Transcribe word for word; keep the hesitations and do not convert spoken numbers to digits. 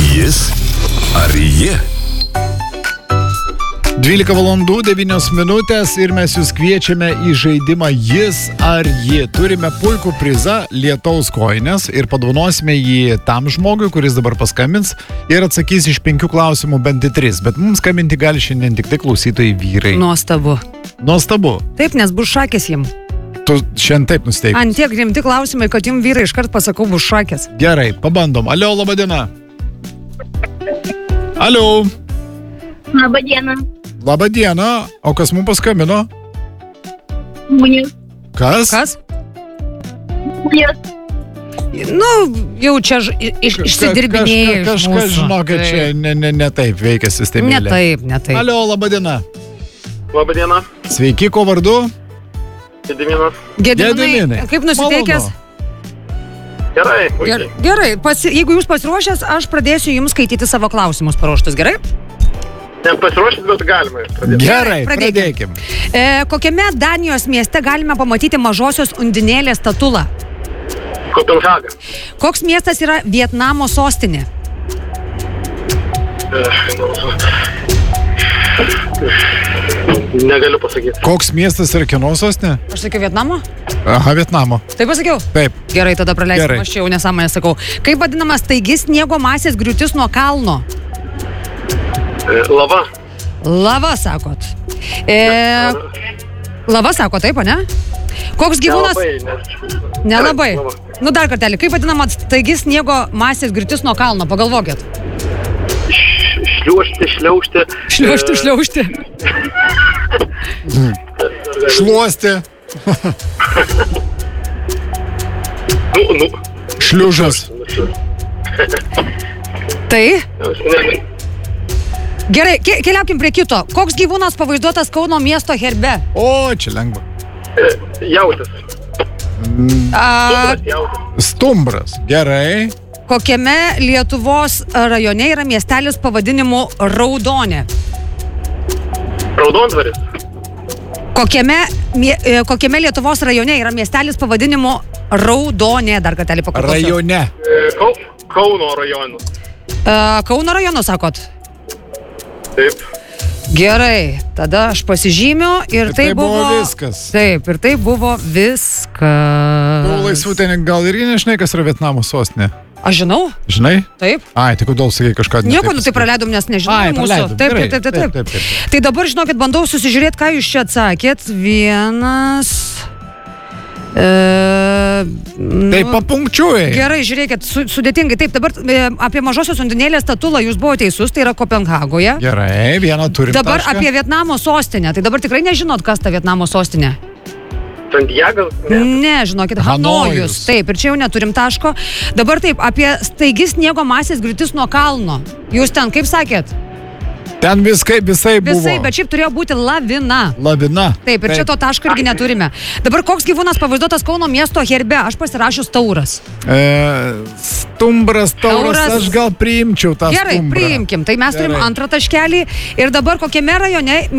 Jis ar ji? dvylika valandų devynios minutės ir mes jūs kviečiame į žaidimą Jis ar ji. Turime puikų prizą lietaus kojines ir padovanosime jį tam žmogui, kuris dabar paskambins ir atsakys iš penkių klausimų bent į tris. Bet mums skambinti gali šiandien tik tai klausytojai vyrai. Nuostabu. Nuostabu. Taip, nes bus šakės jim. Tu šiandien taip nusteikus. Ant tiek rimti klausimai, kad jum vyrai iškart pasakau bus šakės. Gerai, pabandom. Alio, laba diena. Alio. Labą dieną. Labą dieną. O kas mums paskambino? Unijos. Kas? Kas? Unijos. Nu, jau čia ž- iš, išsidirbinėjai iš Kažkas, mūsų. žinokit, čia ne, ne, ne taip veikia Ne sistemėlė. taip, ne taip. Alio, laba diena. Labą dieną, Sveiki, ko vardu? Gediminas. Gediminai, Gediminai. kaip nusiteikęs? Malonu. Gerai, Ger, puikiai. gerai, pasi, jeigu jūs pasiruošęs, aš pradėsiu jums skaityti savo klausimus paruoštus, gerai? Nepasiruošęs, bet galima pradėti. Gerai, Pradėkim. pradėkim. E, kokiame Danijos mieste galime pamatyti mažosios undinėlės statulą? Kopenhaga. Koks miestas yra Vietnamo sostinė? Negaliu pasakyti. Koks miestas yra kieno sostinė? Aš sakiau Vietnamo? Aha, Vietnamo. Taip pasakiau? Taip. Gerai, tada praleisiu, Gerai. aš čia jau nesąmonę sakau. Kaip vadinamas taigi sniego masės griūtis nuo kalno? E, Lava. Lava, sakot. E, lava, sako, taip, o ne? Koks gyvūnas? Nelabai, nes... Nelabai. Lava. Nu dar kartelį, kaip vadinamas taigi sniego masės griūtis nuo kalno? Pagalvokit. Š- Šliaužti, šliaužti. Šliaužti, šliaužti. Šluosti. Nu, nu. Šliužas. Tai? Ne, Gerai, ke- keliaukim prie kito. Koks gyvūnas pavaizduotas Kauno miesto herbe? O, čia lengva. e, Jautis. A, Stumbras, jautis. Stumbras. Gerai. kokiame Lietuvos rajone yra miestelis pavadinimu Raudonė? Raudondvaris. Kokiame, mie- e, kokiame Lietuvos rajone yra miestelis pavadinimu Raudonė? Dar kartelį pakartosiu. Rajone. E, Kau, Kauno rajonas. A, Kauno rajono, sakot? Taip. Gerai, tada aš pasižymiu ir Ir tai, tai buvo viskas. Taip, ir tai buvo viskas. Nu, laisvutė, gal irgi nežinai, kas yra Vietnamo sostinė? Aš žinau, Žinai? taip. Ai, tai kodėl sakai kažką ne Nieko, taip nu tai sakai? praleidom, nes nežinau Ai, mūsų. praleidom. Taip, Gerai. taip, taip, taip, Taip, taip, taip. Tai dabar, žinokit, bandau susižiūrėti, ką jūs čia atsakėt. Vienas... E, nu, Tai papunkčiuoji. Gerai, žiūrėkit, su, sudėtingai. Taip, dabar e, apie mažosios undinėlės statulą jūs buvote teisus, tai yra Kopenhagoje. Gerai, vieną turim Dabar tašką. apie Vietnamo sostinę. Tai dabar tikrai nežinot, kas ta Vietnamo sostinė. Santiagas. Ne. Ne, žinokit, Hanojus. Hanojus. Taip, ir čia jau neturim taško. Dabar taip, apie staigi sniego masės griūtis nuo kalno. Jūs ten, kaip sakėt? Ten viskai, visai buvo. Visai, bet šiaip turėjo būti lavina. Lavina. Taip, ir čia to taško irgi neturime. Dabar koks gyvūnas pavaizduotas Kauno miesto herbe? Aš pasirašius tauras. E, stumbras, tauras, Tauras. aš gal priimčiau tą Gerai, stumbrą. priimkim. Tai mes turim Gerai. antrą taškelį. Ir dabar kokiame rajone